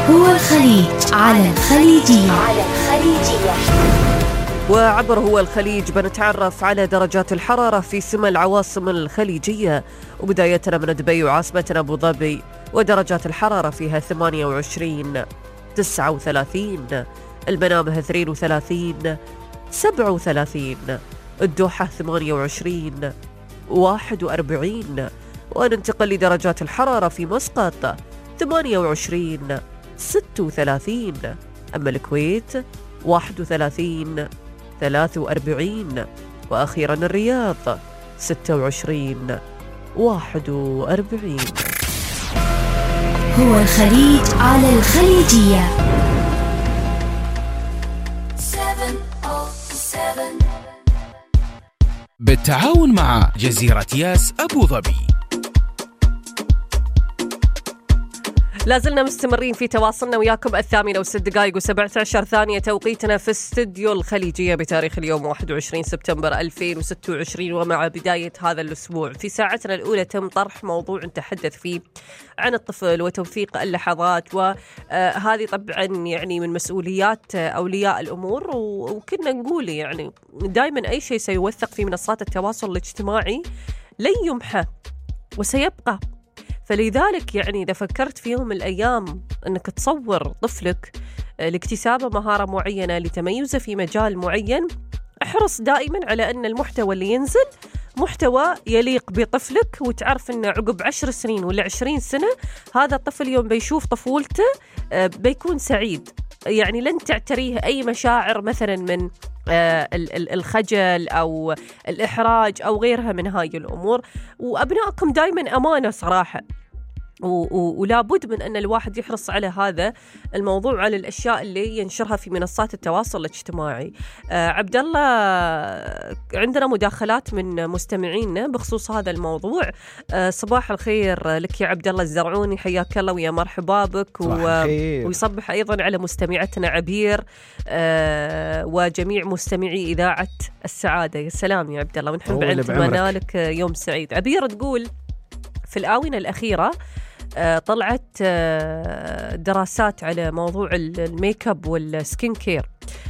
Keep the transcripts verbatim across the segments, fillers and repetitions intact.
هو الخليج على الخليجية. على الخليجية. وعبر هو الخليج بنتعرف على درجات الحرارة في سمى العواصم الخليجية، وبدايتنا من دبي وعاصمتنا أبو ظبي، ودرجات الحرارة فيها ثمانية وعشرين، تسعة وثلاثين، المنامة اثنين وثلاثين، سبعة وثلاثين، الدوحة ثمانية وعشرين، واحد وأربعين. وننتقل لدرجات الحرارة في مسقط ثمانية وعشرين، ستة وثلاثين، أما الكويت واحد وثلاثين، ثلاثة وأربعين، وأخيرا الرياض ستة وعشرين، واحد وأربعين. هو الخليج على الخليجية. بالتعاون مع جزيرة ياس أبو ظبي. لازلنا مستمرين في تواصلنا وياكم. الثامنة وست دقائق وسبعة عشر ثانية توقيتنا في استديو الخليجية بتاريخ اليوم واحد وعشرين سبتمبر ألفين وستة وعشرين. ومع بداية هذا الأسبوع في ساعتنا الأولى تم طرح موضوع نتحدث فيه عن الطفل وتوثيق اللحظات، وهذه طبعا يعني من مسؤوليات أولياء الأمور، وكنا نقول يعني دائما أي شيء سيوثق في منصات التواصل الاجتماعي لن يمحى وسيبقى. فلذلك يعني إذا فكرت في يوم من الأيام أنك تصور طفلك لاكتساب مهارة معينة لتميزه في مجال معين، احرص دائما على أن المحتوى اللي ينزل محتوى يليق بطفلك، وتعرف أنه عقب عشر سنين ولا عشرين سنة هذا الطفل يوم بيشوف طفولته بيكون سعيد. يعني لن تعتريه أي مشاعر مثلا من الخجل أو الإحراج أو غيرها من هاي الأمور. وأبنائكم دائما أمانة صراحة، ولا بد من أن الواحد يحرص على هذا الموضوع، على الأشياء اللي ينشرها في منصات التواصل الاجتماعي. آه عبد الله، عندنا مداخلات من مستمعينا بخصوص هذا الموضوع. آه صباح الخير لك يا عبد الله الزرعوني، حياك الله ويا مرحبا بك، ويصبح أيضا على مستمعتنا عبير آه وجميع مستمعي إذاعة السعادة. يا سلام يا عبد الله، ونحن نتمنى لك يوم سعيد. عبير تقول في الآونة الأخيرة طلعت دراسات على موضوع الميك اب والسكين كير،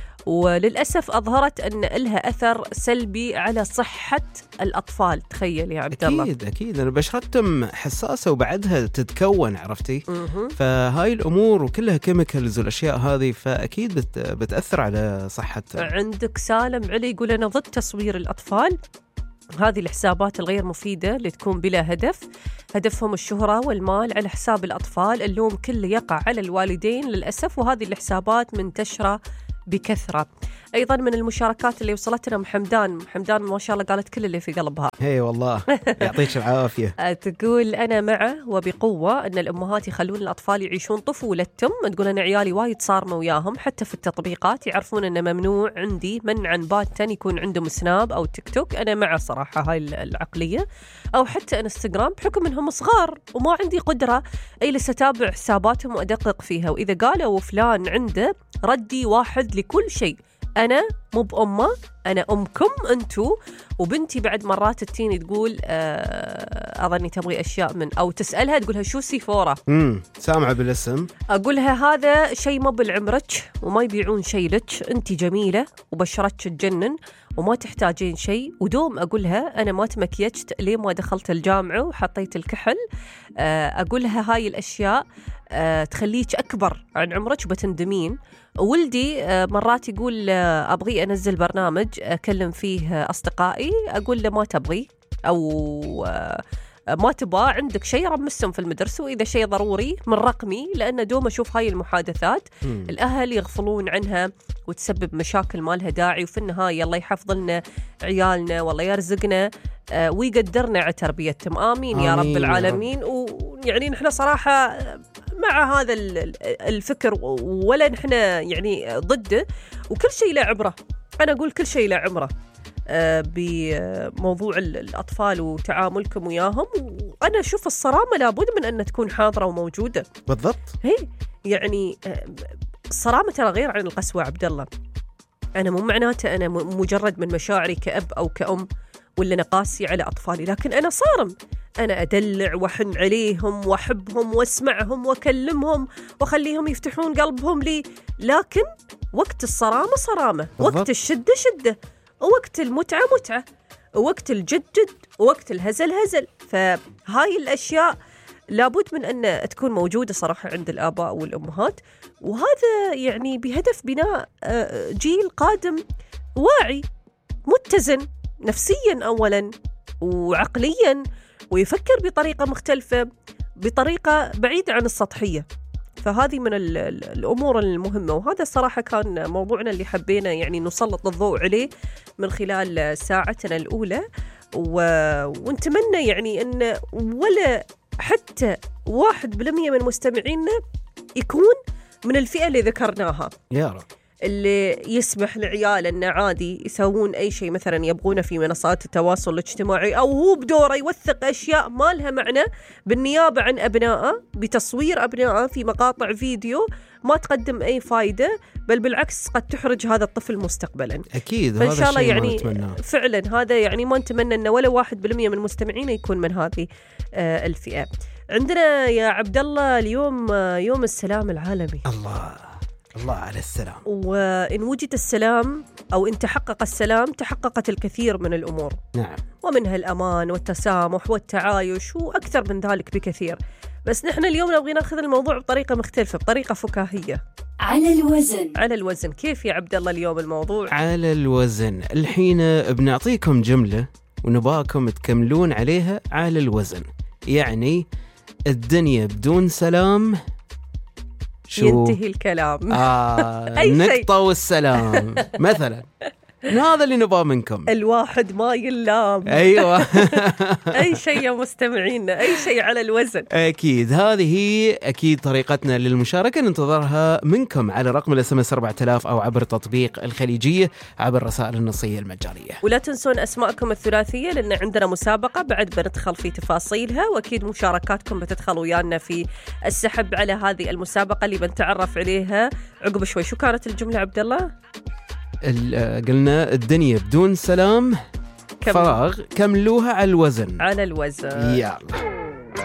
وللأسف أظهرت أن لها أثر سلبي على صحة الأطفال. تخيل يا عبد الله. أكيد أكيد، أنا بشرتهم حساسة وبعدها تتكون، عرفتي؟ فهاي الأمور وكلها كيميكالز والأشياء هذه، فأكيد بت بتأثر على صحة. عندك سالم علي يقول أنا ضد تصوير الأطفال، هذه الحسابات الغير مفيدة اللي تكون بلا هدف، هدفهم الشهرة والمال على حساب الأطفال، اللوم كله يقع على الوالدين للأسف، وهذه الحسابات منتشرة بكثرة. أيضا من المشاركات اللي وصلتنا محمدان محمدان ما شاء الله قالت كل اللي في قلبها. هي والله يعطيك العافية. تقول أنا معه وبقوة أن الأمهات يخلون الأطفال يعيشون طفولتهم. تقول أنا عيالي وايد صارمة وياهم، حتى في التطبيقات يعرفون أن ممنوع عندي منعا باتا يكون عندهم سناب أو تيك توك. أنا مع صراحة هاي العقلية، أو حتى انستغرام، بحكم أنهم صغار وما عندي قدرة أجلس أتابع حساباتهم وأدقق فيها. وإذا قالوا فلان عنده ردي واحد لكل شيء، أنا مو بأمه، أنا أمكم أنتو. وبنتي بعد مرات التيني تقول آه أظني تبغي أشياء من، أو تسألها تقولها شو سيفورة، امم سامعة بالاسم، أقولها هذا شيء ما بالعمرك وما يبيعون شيء لك، أنتي جميلة وبشرتك تجنن وما تحتاجين شيء. ودوم أقولها أنا ما تمكيجت ليه ما دخلت الجامعة وحطيت الكحل. آه أقولها هاي الأشياء آه تخليك أكبر عن عمرك وبتندمين. ولدي آه مرات يقول آه أبغي أنزل برنامج أكلم فيه أصدقائي، أقول له ما تبغي أو آه ما تبغى، عندك شيء رمسهم في المدرسة، وإذا شيء ضروري من رقمي، لأن دوم أشوف هاي المحادثات م. الأهل يغفلون عنها وتسبب مشاكل ما لها داعي. وفي النهاية الله يحفظ لنا عيالنا والله يرزقنا آه ويقدرنا على تربيتهم، آمين, آمين يا رب العالمين. ويعني نحن صراحة مع هذا الفكر ولا نحن يعني ضده، وكل شيء له عبرة. أنا أقول كل شيء له عمره بموضوع الأطفال وتعاملكم وياهم. وأنا أشوف الصرامة لابد من أن تكون حاضرة وموجودة. بالضبط. هي يعني الصرامة ترى غير عن القسوة عبد الله. أنا مو معناته أنا مجرد من مشاعري كأب أو كأم ولا أنا قاسي على أطفالي، لكن أنا صارم، أنا أدلع وأحن عليهم وأحبهم وأسمعهم وأكلمهم وأخليهم يفتحون قلبهم لي، لكن وقت الصرامة صرامة، بالضبط. وقت الشدة شدة، ووقت المتعة متعة، ووقت الجد جد، ووقت الهزل هزل. فهاي الأشياء لابد من أن تكون موجودة صراحة عند الآباء والأمهات، وهذا يعني بهدف بناء جيل قادم واعي متزن نفسيا أولا وعقليا، ويفكر بطريقة مختلفة، بطريقة بعيدة عن السطحية. فهذه من الأمور المهمة، وهذا الصراحة كان موضوعنا اللي حبينا يعني نسلط الضوء عليه من خلال ساعتنا الأولى، و... ونتمنى يعني أن ولا حتى واحد بالمية من مستمعينا يكون من الفئة اللي ذكرناها، يا رب، اللي يسمح لعيال أنه عادي يسوون أي شيء مثلا يبغونه في منصات التواصل الاجتماعي، أو هو بدوره يوثق أشياء ما لها معنى بالنيابة عن أبنائه، بتصوير أبنائه في مقاطع فيديو ما تقدم أي فايدة، بل بالعكس قد تحرج هذا الطفل مستقبلا. أكيد، فإن شاء الله يعني نتمناه. فعلا هذا يعني ما نتمنى أنه ولا واحد بالمية من مستمعينا يكون من هذه آه الفئة. عندنا يا عبد الله اليوم آه يوم السلام العالمي. الله الله على السلام. وإن وجد السلام أو إن تحقق السلام تحققت الكثير من الأمور، نعم، ومنها الأمان والتسامح والتعايش وأكثر من ذلك بكثير. بس نحن اليوم نبغي ناخذ الموضوع بطريقة مختلفة، بطريقة فكاهية. على الوزن. على الوزن. كيف يا عبد الله اليوم الموضوع؟ على الوزن. الحين بنعطيكم جملة ونباكم تكملون عليها على الوزن. يعني الدنيا بدون سلام شو؟ ينتهي الكلام. آه أي شيء. نقطة والسلام مثلا. هذا اللي نبغى منكم. الواحد ما يلام. أيوة. أي شيء يا مستمعينا، أي شيء على الوزن. أكيد، هذه هي أكيد طريقتنا للمشاركة، ننتظرها منكم على رقم الاس ام اس أربعة آلاف أو عبر تطبيق الخليجية عبر الرسائل النصية المجانية. ولا تنسون أسماءكم الثلاثية، لأن عندنا مسابقة بعد بندخل في تفاصيلها، وأكيد مشاركاتكم بتدخل ويانا في السحب على هذه المسابقة اللي بنتعرف عليها عقب شوي. شو كانت الجملة عبد الله؟ قلنا الدنيا بدون سلام كم... فراغ، كملوها على الوزن. على الوزن. يلا.